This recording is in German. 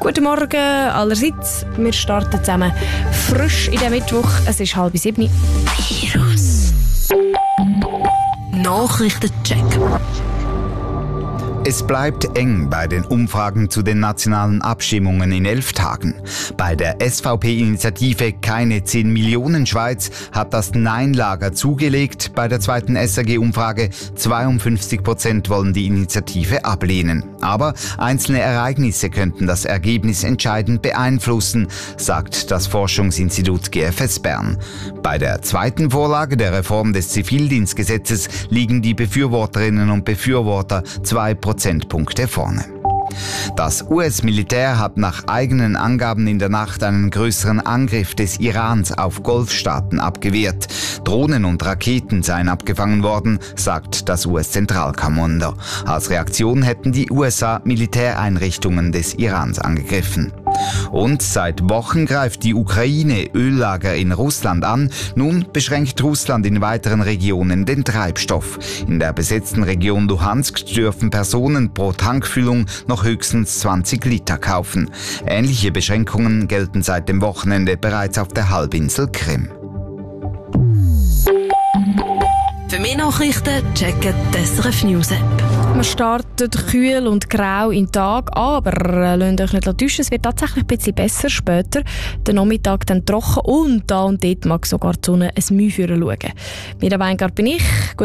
Guten Morgen allerseits. Wir starten zusammen frisch in den Mittwoch. Es ist 6:30. Virus. Nachrichtencheck. Es bleibt eng bei den Umfragen zu den nationalen Abstimmungen in 11 Tagen. Bei der SVP-Initiative Keine 10 Millionen Schweiz hat das Nein-Lager zugelegt. Bei der zweiten SRG-Umfrage 52% wollen die Initiative ablehnen. Aber einzelne Ereignisse könnten das Ergebnis entscheidend beeinflussen, sagt das Forschungsinstitut GFS Bern. Bei der zweiten Vorlage der Reform des Zivildienstgesetzes liegen die Befürworterinnen und Befürworter 2 Prozentpunkte vorne. Das US-Militär hat nach eigenen Angaben in der Nacht einen größeren Angriff des Irans auf Golfstaaten abgewehrt. Drohnen und Raketen seien abgefangen worden, sagt das US-Zentralkommando. Als Reaktion hätten die USA Militäreinrichtungen des Irans angegriffen. Und seit Wochen greift die Ukraine Öllager in Russland an. Nun beschränkt Russland in weiteren Regionen den Treibstoff. In der besetzten Region Luhansk dürfen Personen pro Tankfüllung noch höchstens 20 Liter kaufen. Ähnliche Beschränkungen gelten seit dem Wochenende bereits auf der Halbinsel Krim. Für mehr Nachrichten checken die SRF News App. Wir starten kühl und grau in den Tag, aber lasst euch nicht täuschen, es wird tatsächlich ein bisschen besser später. Der Nachmittag dann trocken und da und dort mag sogar die Sonne ein Mühe schauen. Mira Weingart bin ich.